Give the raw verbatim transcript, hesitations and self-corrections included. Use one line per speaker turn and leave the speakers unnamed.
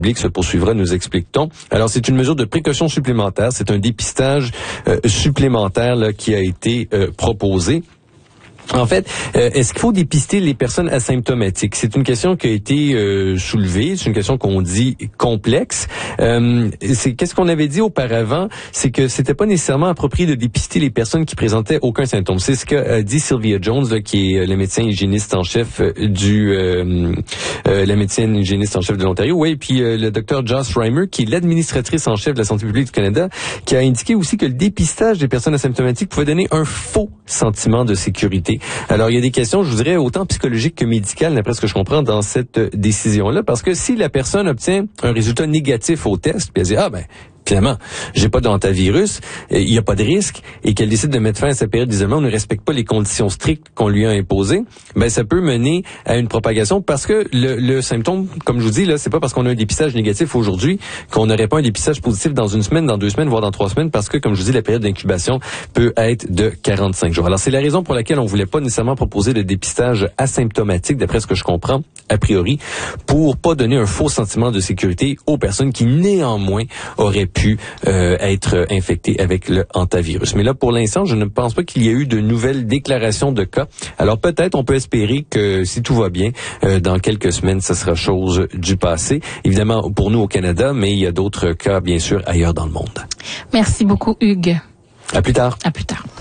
se poursuivra, nous explique-t-on. Alors, c'est une mesure de précaution supplémentaire. C'est un dépistage euh, supplémentaire là, qui a été euh, proposé. En fait, euh, est-ce qu'il faut dépister les personnes asymptomatiques? C'est une question qui a été euh, soulevée, c'est une question qu'on dit complexe. Euh, c'est qu'est-ce qu'on avait dit auparavant, c'est que c'était pas nécessairement approprié de dépister les personnes qui présentaient aucun symptôme. C'est ce qu'a dit Sylvia Jones, là, qui est le médecin hygiéniste en chef du euh, euh, la médecine hygiéniste en chef de l'Ontario. Oui, et puis euh, le docteur Joss Reimer, qui est l'administratrice en chef de la santé publique du Canada, qui a indiqué aussi que le dépistage des personnes asymptomatiques pouvait donner un faux sentiment de sécurité. Alors, il y a des questions, je vous dirais, autant psychologiques que médicales, d'après ce que je comprends, dans cette décision-là, parce que si la personne obtient un résultat négatif au test, puis elle dit, ah ben, finalement, j'ai pas d'hantavirus, il n'y a pas de risque, et qu'elle décide de mettre fin à sa période d'isolement, on ne respecte pas les conditions strictes qu'on lui a imposées, ben ça peut mener à une propagation, parce que le, le symptôme, comme je vous dis, là, c'est pas parce qu'on a un dépistage négatif aujourd'hui qu'on n'aurait pas un dépistage positif dans une semaine, dans deux semaines, voire dans trois semaines, parce que, comme je vous dis, la période d'incubation peut être de quarante-cinq jours. Alors, c'est la raison pour laquelle on voulait pas nécessairement proposer de dépistage asymptomatique, d'après ce que je comprends, a priori, pour pas donner un faux sentiment de sécurité aux personnes qui, néanmoins, auraient pu euh, être infectés avec le hantavirus. Mais là, pour l'instant, je ne pense pas qu'il y ait eu de nouvelles déclarations de cas. Alors peut-être, on peut espérer que si tout va bien, euh, dans quelques semaines, ça sera chose du passé. Évidemment, pour nous au Canada, mais il y a d'autres cas, bien sûr, ailleurs dans le monde.
Merci beaucoup, Hugues.
À plus tard.
À plus tard.